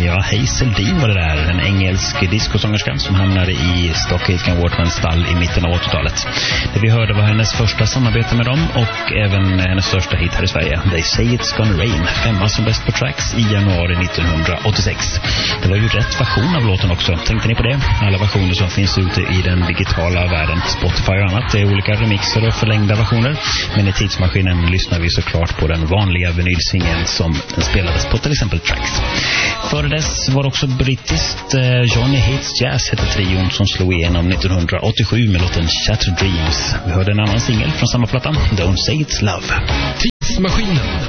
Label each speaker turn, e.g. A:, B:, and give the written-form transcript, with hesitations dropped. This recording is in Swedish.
A: Ja, Hazel Dean var det där. En engelsk discosångerska som hamnade i Stockholm Wortmans stall i mitten av 80-talet. Det vi hörde var hennes första samarbete med dem och även hennes största hit här i Sverige. They Say It's Gonna Rain, 5 som bäst på tracks i januari 1986. Det var ju rätt version av låten också. Tänkte ni på det? Alla versioner som finns ute i den digitala världen, Spotify och annat, det är olika remixer och förlängda versioner. Men i tidsmaskinen lyssnar vi såklart på den vanliga vinylsingeln som den spelades på till exempel tracks. Före dess var också brittiskt. Johnny Hates Jazz hette trion som slog igenom 1987 med låten Shattered Dreams. Vi hörde en annan singel från samma platta, Don't Say It's Love.
B: Tidsmaskinen.